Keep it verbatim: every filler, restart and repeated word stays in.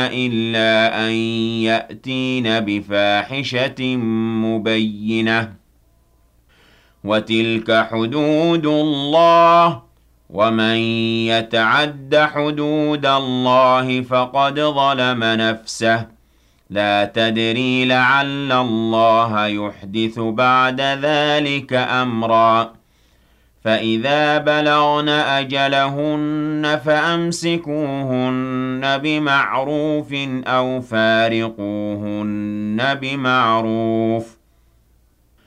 إِلَّا أَن يَأْتِينَ بِفَاحِشَةٍ مُبَيِّنَةٍ ۚ وَتِلْكَ حُدُودُ اللَّهِ ۚ وَمَن يَتَعَدَّ حُدُودَ اللَّهِ فَقَدْ ظَلَمَ نَفْسَهُ ۚ لَا تَدْرِي لَعَلَّ اللَّهَ يُحْدِثُ بَعْدَ ذَٰلِكَ أَمْرًا. فَإِذَا بَلَغْنَ أَجَلَهُنَّ فَأَمْسِكُوهُنَّ بِمَعْرُوفٍ أَوْ فَارِقُوهُنَّ بِمَعْرُوفٍ ۚ